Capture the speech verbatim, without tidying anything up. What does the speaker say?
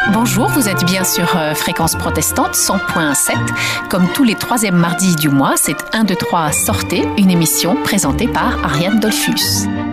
Bonjour, vous êtes bien sur euh, Fréquence Protestante cent point sept. Comme tous les troisièmes mardis du mois, c'est un, deux, trois, sortez, une émission présentée par Ariane Dolphus.